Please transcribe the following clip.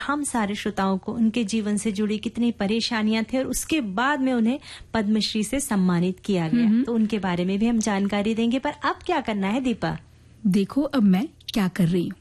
हम सारे श्रोताओं को उनके जीवन से जुड़ी कितनी परेशानियां थी और उसके बाद में उन्हें पद्मश्री से सम्मानित किया गया, तो उनके बारे में भी हम जानकारी देंगे। पर अब क्या करना है दीपा? देखो अब मैं क्या कर रही हूँ।